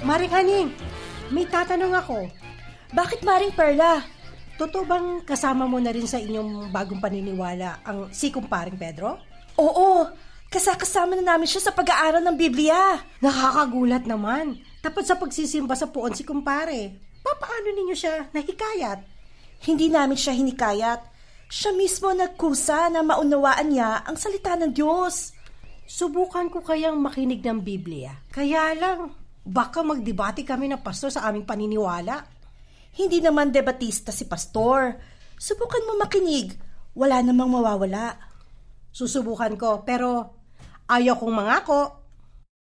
Maring Haning, may tatanong ako. Bakit Maring Perla? Totoo bang kasama mo na rin sa inyong bagong paniniwala ang si Kumparing Pedro? Oo, kasama na namin siya sa pag-aaral ng Biblia. Nakakagulat naman. Tapos sa pagsisimba sa puon si Kumpare, paano ninyo siya nahikayat? Hindi namin siya hinikayat. Siya mismo nagkusa na maunawaan niya ang salita ng Diyos. Subukan ko kayang makinig ng Biblia. Kaya lang, baka magdebate kami ng pastor sa aming paniniwala. Hindi naman debatista si pastor. Subukan mo makinig. Wala namang mawawala. Susubukan ko, pero ayaw kong mangako.